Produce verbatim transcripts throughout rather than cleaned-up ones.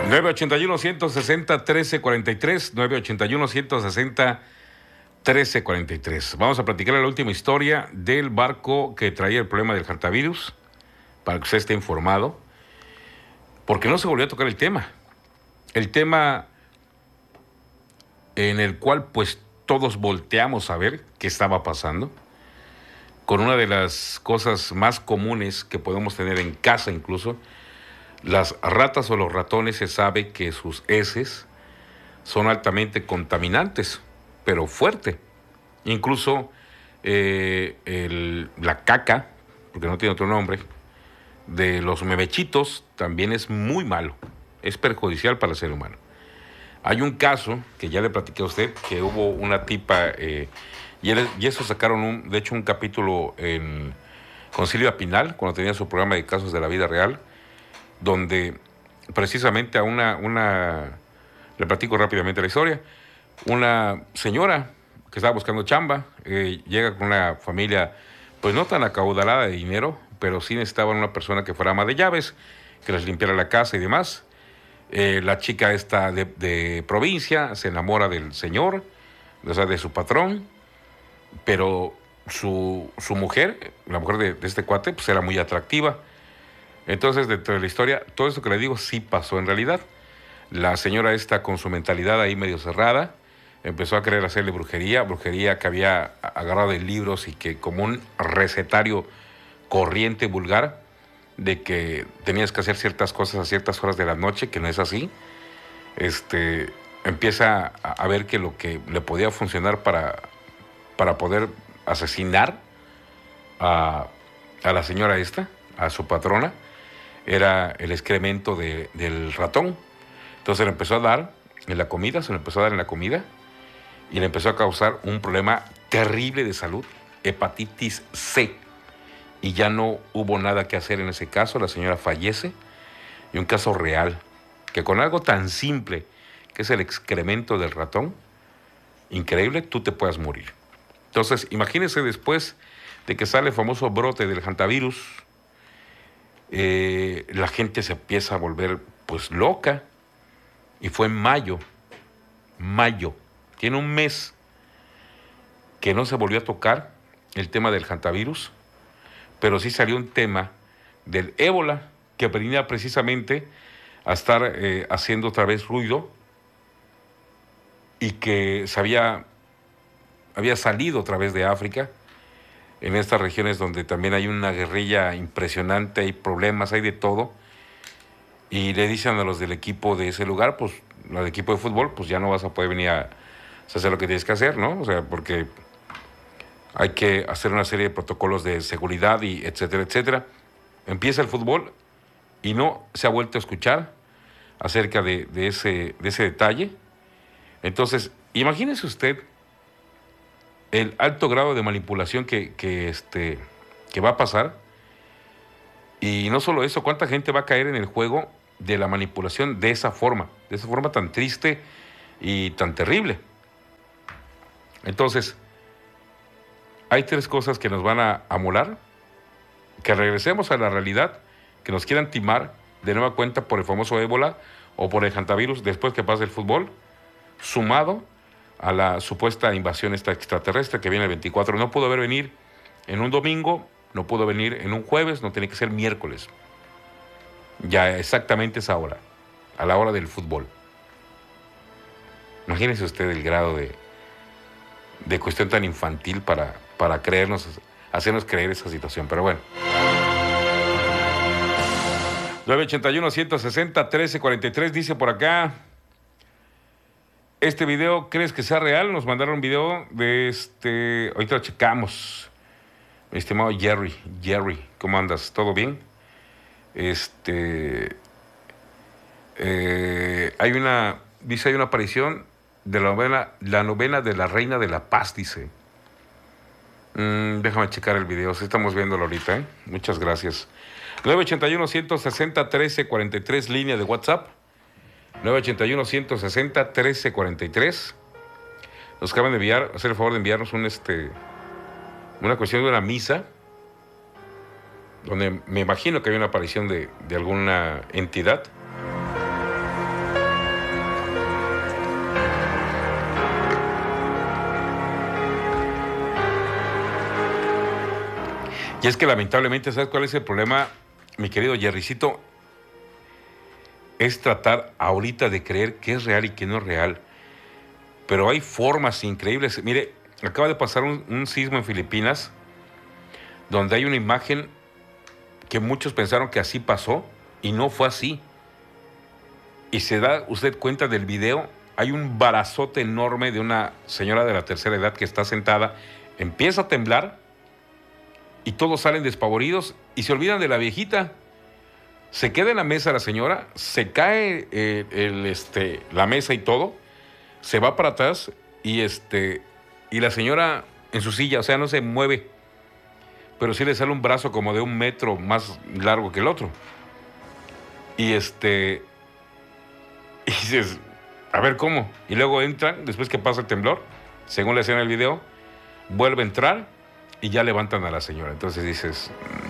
nueve ochenta y uno, ciento sesenta, trece cuarenta y tres, nueve ochenta y uno, ciento sesenta, trece cuarenta y tres. Vamos a platicar la última historia del barco que traía el problema del hantavirus, para que usted esté informado, porque no se volvió a tocar el tema. El tema en el cual pues todos volteamos a ver qué estaba pasando, con una de las cosas más comunes que podemos tener en casa incluso. Las ratas o los ratones, se sabe que sus heces son altamente contaminantes, pero fuerte. Incluso eh, el, la caca, porque no tiene otro nombre, de los memechitos también es muy malo, es perjudicial para el ser humano. Hay un caso que ya le platiqué a usted, que hubo una tipa, eh, y, él, y eso sacaron, un, de hecho, un capítulo en Concilio Pinal, cuando tenía su programa de casos de la vida real, donde precisamente a una, una, le platico rápidamente la historia, una señora que estaba buscando chamba, eh, llega con una familia pues no tan acaudalada de dinero, pero sí necesitaban una persona que fuera ama de llaves, que les limpiara la casa y demás. Eh, la chica esta de, de provincia se enamora del señor, o sea, de su patrón, pero su, su mujer, la mujer de, de este cuate, pues era muy atractiva. Entonces, dentro de la historia, todo esto que le digo sí pasó en realidad. La señora esta, con su mentalidad ahí medio cerrada, empezó a querer hacerle brujería, brujería que había agarrado de libros y que como un recetario corriente, vulgar, de que tenías que hacer ciertas cosas a ciertas horas de la noche, que no es así. Este, empieza a, a ver que lo que le podía funcionar para, para poder asesinar a, a la señora esta, a su patrona, era el excremento de, del ratón. Entonces le empezó a dar en la comida, se lo empezó a dar en la comida, y le empezó a causar un problema terrible de salud, hepatitis C. Y ya no hubo nada que hacer en ese caso, la señora fallece, y un caso real, que con algo tan simple, que es el excremento del ratón, increíble, tú te puedas morir. Entonces, imagínense después de que sale el famoso brote del hantavirus, eh, la gente se empieza a volver pues loca, y fue en mayo, mayo, tiene un mes que no se volvió a tocar el tema del hantavirus, pero sí salió un tema del ébola, que venía precisamente a estar eh, haciendo otra vez ruido, y que se había, había salido otra vez de África, en estas regiones donde también hay una guerrilla impresionante, hay problemas, hay de todo, y le dicen a los del equipo de ese lugar, pues, al equipo de fútbol, pues ya no vas a poder venir a hacer lo que tienes que hacer, ¿no? O sea, porque hay que hacer una serie de protocolos de seguridad y etcétera, etcétera. Empieza el fútbol y no se ha vuelto a escuchar acerca de, de, ese, de ese detalle. Entonces, imagínese usted el alto grado de manipulación que, que, este, que va a pasar. Y no solo eso, cuánta gente va a caer en el juego de la manipulación de esa forma, de esa forma tan triste y tan terrible. Entonces, hay tres cosas que nos van a amolar: que regresemos a la realidad, que nos quieran timar de nueva cuenta por el famoso ébola o por el hantavirus después que pase el fútbol, sumado a la supuesta invasión esta extraterrestre que viene el veinticuatro. No pudo haber venir en un domingo, no pudo venir en un jueves, no tiene que ser miércoles. Ya exactamente esa hora, a la hora del fútbol. Imagínese usted el grado de, de cuestión tan infantil para, para creernos, hacernos creer esa situación. Pero bueno. nueve ochenta y uno, ciento sesenta, trece cuarenta y tres, dice por acá: ¿este video crees que sea real? Nos mandaron un video de este... Ahorita lo checamos. Mi estimado Jerry. Jerry, ¿cómo andas? ¿Todo bien? Este... Eh, hay una... Dice, hay una aparición de la novena, la novena de la Reina de la Paz, dice. Mm, déjame checar el video. Sí, estamos viéndolo ahorita, ¿eh? Muchas gracias. nueve ochenta y uno, ciento sesenta, trece cuarenta y tres, línea de WhatsApp. nueve ochenta y uno, ciento sesenta, trece cuarenta y tres. Nos acaban de enviar, hacer el favor de enviarnos un, este, una cuestión de una misa, donde me imagino que hay una aparición de, de alguna entidad. Y es que lamentablemente, ¿sabes cuál es el problema, mi querido Jerrycito? Es tratar ahorita de creer que es real y que no es real. Pero hay formas increíbles. Mire, acaba de pasar un, un sismo en Filipinas, donde hay una imagen que muchos pensaron que así pasó, y no fue así. Y se da usted cuenta del video, hay un barazote enorme de una señora de la tercera edad que está sentada, empieza a temblar, y todos salen despavoridos, y se olvidan de la viejita. Se queda en la mesa la señora, se cae eh, el, este, la mesa y todo, se va para atrás, y, este, y la señora en su silla, o sea, no se mueve, pero sí le sale un brazo como de un metro más largo que el otro. Y este, y dices, a ver cómo. Y luego entran, después que pasa el temblor, según la escena del video, vuelve a entrar y ya levantan a la señora. Entonces dices,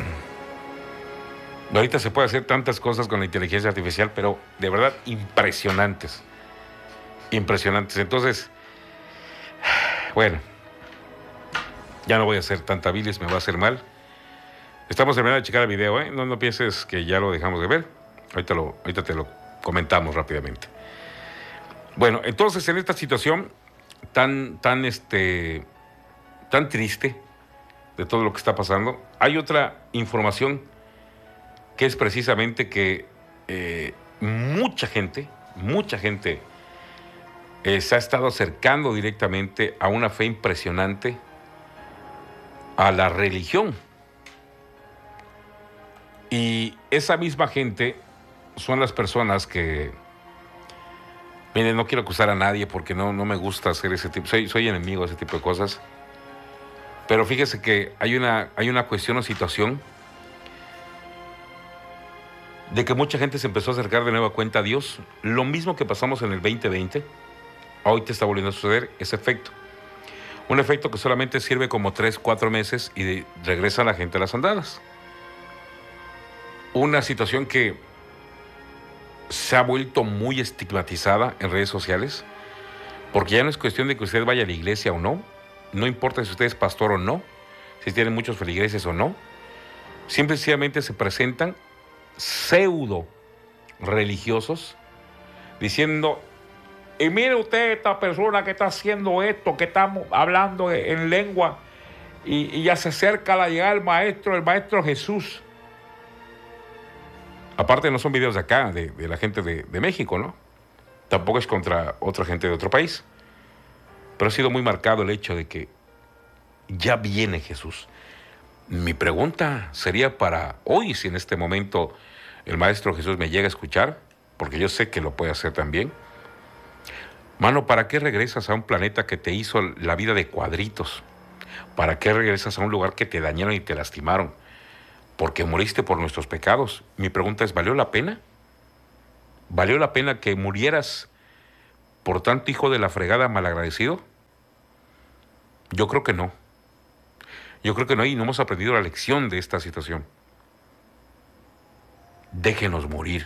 mmm, ahorita se puede hacer tantas cosas con la inteligencia artificial, pero de verdad impresionantes. Impresionantes. Entonces, bueno, ya no voy a hacer tanta bilis, me va a hacer mal. Estamos terminando de checar el video, ¿eh? No, no pienses que ya lo dejamos de ver. Ahorita, lo, ahorita te lo comentamos rápidamente. Bueno, entonces en esta situación tan, tan, este, tan triste de todo lo que está pasando, hay otra información que es precisamente que eh, mucha gente, mucha gente eh, se ha estado acercando directamente a una fe impresionante a la religión. Y esa misma gente son las personas que, miren, no quiero acusar a nadie porque no, no me gusta hacer ese tipo, soy, soy enemigo de ese tipo de cosas, pero fíjese que hay una, hay una cuestión o situación de que mucha gente se empezó a acercar de nueva cuenta a Dios. Lo mismo que pasamos en el veinte veinte, hoy te está volviendo a suceder ese efecto. Un efecto que solamente sirve como tres, cuatro meses y de, regresa la gente a las andadas. Una situación que se ha vuelto muy estigmatizada en redes sociales, porque ya no es cuestión de que usted vaya a la iglesia o no, no importa si usted es pastor o no, si tiene muchos feligreses o no, simple y sencillamente se presentan pseudo religiosos diciendo, y mire usted esta persona que está haciendo esto, que estamos hablando en lengua, y, y ya se acerca la llegada del maestro, el maestro Jesús. Aparte no son videos de acá, de, de la gente de, de México, ¿no? Tampoco es contra otra gente de otro país. Pero ha sido muy marcado el hecho de que ya viene Jesús. Mi pregunta sería para hoy, si en este momento el Maestro Jesús me llega a escuchar, porque yo sé que lo puede hacer también. Mano, ¿para qué regresas a un planeta que te hizo la vida de cuadritos? ¿Para qué regresas a un lugar que te dañaron y te lastimaron? Porque moriste por nuestros pecados. Mi pregunta es, ¿valió la pena? ¿Valió la pena que murieras por tanto hijo de la fregada malagradecido? Yo creo que no. Yo creo que no, y no hemos aprendido la lección de esta situación. Déjenos morir.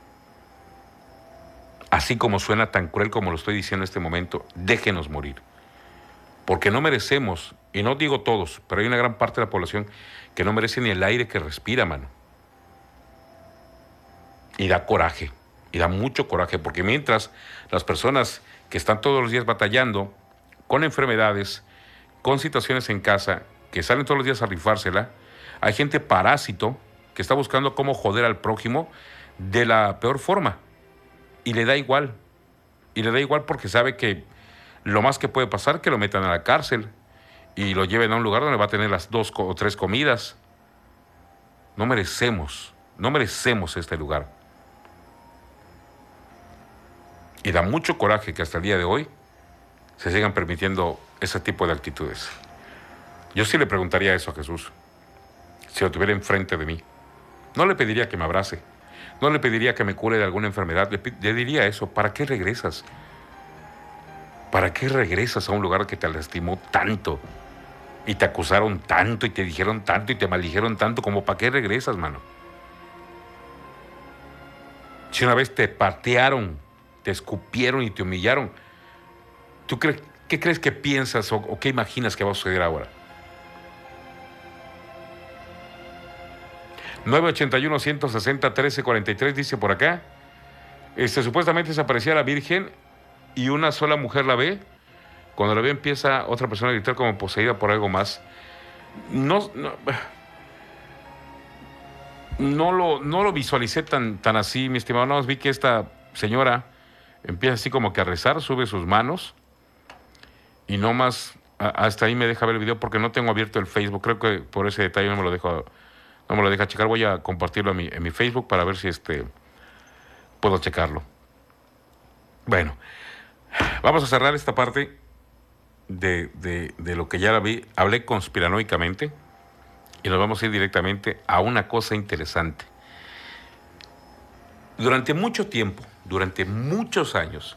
Así como suena tan cruel como lo estoy diciendo en este momento, déjenos morir. Porque no merecemos, y no digo todos, pero hay una gran parte de la población que no merece ni el aire que respira, mano. Y da coraje, y da mucho coraje, porque mientras las personas que están todos los días batallando con enfermedades, con situaciones en casa, que salen todos los días a rifársela, hay gente parásito que está buscando cómo joder al prójimo de la peor forma, y le da igual, y le da igual porque sabe que lo más que puede pasar es que lo metan a la cárcel y lo lleven a un lugar donde va a tener las dos o tres comidas. No merecemos, no merecemos este lugar. Y da mucho coraje que hasta el día de hoy se sigan permitiendo ese tipo de actitudes. Yo sí le preguntaría eso a Jesús, si lo tuviera enfrente de mí. No le pediría que me abrace, no le pediría que me cure de alguna enfermedad, le, le diría eso, ¿para qué regresas? ¿Para qué regresas a un lugar que te lastimó tanto? Y te acusaron tanto, y te dijeron tanto, y te maldijeron tanto, como ¿para qué regresas, mano? Si una vez te patearon, te escupieron y te humillaron, ¿tú crees, qué crees que piensas o, o qué imaginas que va a suceder ahora? nueve ochenta y uno, ciento sesenta, trece cuarenta y tres dice por acá. Este, supuestamente desaparecía la Virgen y una sola mujer la ve. Cuando la ve empieza otra persona a gritar como poseída por algo más. No, no, no, lo, no lo visualicé tan, tan así, mi estimado. No, vi que esta señora empieza así como que a rezar, sube sus manos y no más, a, hasta ahí me deja ver el video porque no tengo abierto el Facebook. Creo que por ese detalle no me lo dejo, no me lo deja checar. Voy a compartirlo en mi, en mi Facebook para ver si este puedo checarlo. Bueno, vamos a cerrar esta parte de, de, de lo que ya la vi. Hablé conspiranoicamente y nos vamos a ir directamente a una cosa interesante. Durante mucho tiempo, durante muchos años,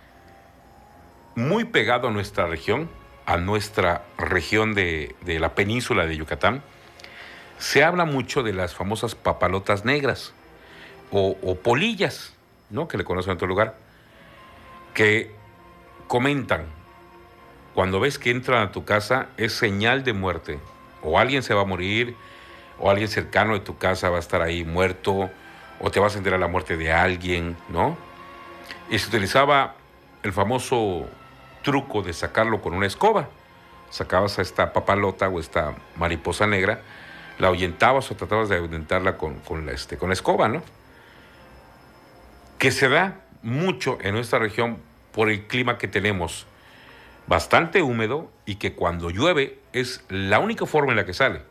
muy pegado a nuestra región, a nuestra región de, de la península de Yucatán, se habla mucho de las famosas papalotas negras o, o polillas, ¿no?, que le conocen en otro lugar, que comentan, cuando ves que entran a tu casa es señal de muerte, o alguien se va a morir, o alguien cercano de tu casa va a estar ahí muerto, o te vas a enterar la muerte de alguien, ¿no? Y se utilizaba el famoso truco de sacarlo con una escoba. Sacabas a esta papalota o esta mariposa negra, la ahuyentabas o tratabas de ahuyentarla con, con, la, este, con la escoba, ¿no? Que se da mucho en nuestra región por el clima que tenemos, bastante húmedo, y que cuando llueve es la única forma en la que sale.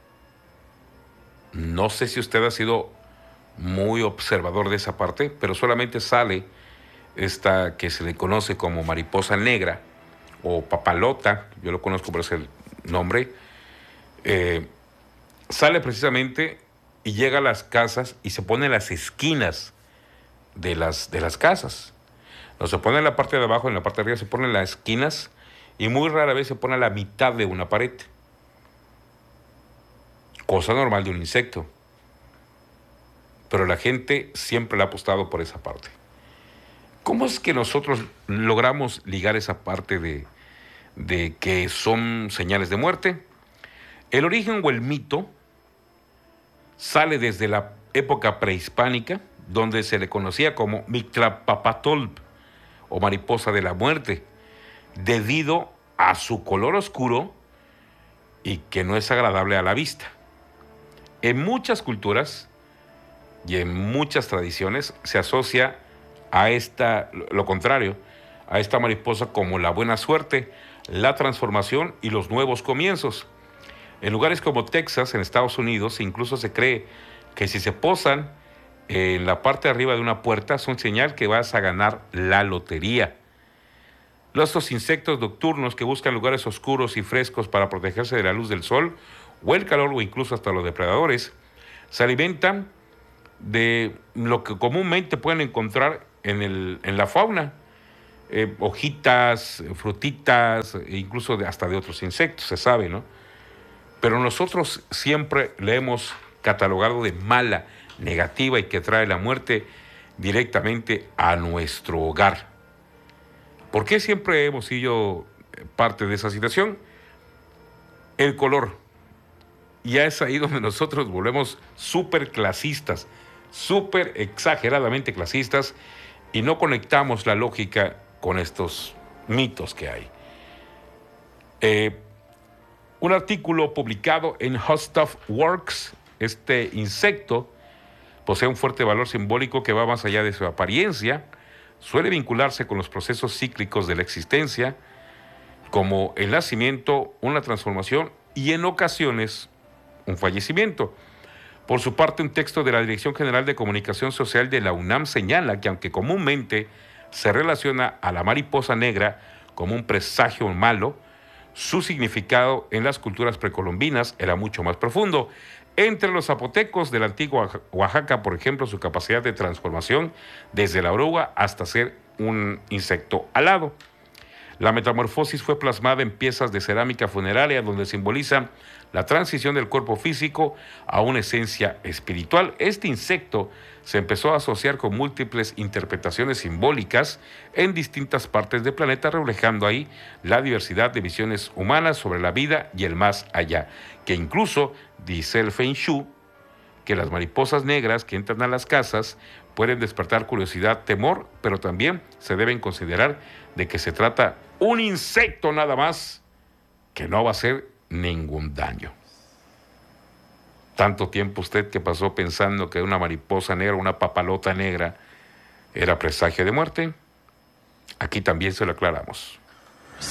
No sé si usted ha sido muy observador de esa parte, pero solamente sale esta que se le conoce como mariposa negra o papalota, yo lo conozco por ese nombre, eh, sale precisamente y llega a las casas y se pone en las esquinas de las, de las casas. No se pone en la parte de abajo, en la parte de arriba se pone en las esquinas y muy rara vez se pone a la mitad de una pared. Cosa normal de un insecto. Pero la gente siempre le ha apostado por esa parte. ¿Cómo es que nosotros logramos ligar esa parte de, de que son señales de muerte? El origen o el mito sale desde la época prehispánica, donde se le conocía como Mictlapapatolp, o mariposa de la muerte, debido a su color oscuro y que no es agradable a la vista. En muchas culturas y en muchas tradiciones se asocia a esta, lo contrario, a esta mariposa como la buena suerte, la transformación y los nuevos comienzos. En lugares como Texas, en Estados Unidos, incluso se cree que si se posan en la parte de arriba de una puerta son señal que vas a ganar la lotería. Estos insectos nocturnos que buscan lugares oscuros y frescos para protegerse de la luz del sol o el calor, o incluso hasta los depredadores, se alimentan de lo que comúnmente pueden encontrar en, el, en la fauna, eh, hojitas, frutitas, e incluso de, hasta de otros insectos, se sabe, ¿no? Pero nosotros siempre le hemos catalogado de mala, negativa y que trae la muerte directamente a nuestro hogar. ¿Por qué siempre hemos sido parte de esa situación? El color. Ya es ahí donde nosotros volvemos súper clasistas, súper exageradamente clasistas, y no conectamos la lógica con estos mitos que hay. Eh, un artículo publicado en How Stuff Works, este insecto posee un fuerte valor simbólico que va más allá de su apariencia, suele vincularse con los procesos cíclicos de la existencia, como el nacimiento, una transformación y en ocasiones un fallecimiento. Por su parte, un texto de la Dirección General de Comunicación Social de la UNAM señala que aunque comúnmente se relaciona a la mariposa negra como un presagio malo, su significado en las culturas precolombinas era mucho más profundo. Entre los zapotecos de la antigua Oaxaca, por ejemplo, su capacidad de transformación desde la oruga hasta ser un insecto alado. La metamorfosis fue plasmada en piezas de cerámica funeraria donde simboliza la transición del cuerpo físico a una esencia espiritual. Este insecto se empezó a asociar con múltiples interpretaciones simbólicas en distintas partes del planeta, reflejando ahí la diversidad de visiones humanas sobre la vida y el más allá, que incluso, dice el Feng Shui, que las mariposas negras que entran a las casas pueden despertar curiosidad, temor, pero también se deben considerar de que se trata un insecto nada más que no va a hacer ningún daño. Tanto tiempo usted que pasó pensando que una mariposa negra, una papalota negra, era presagio de muerte, aquí también se lo aclaramos.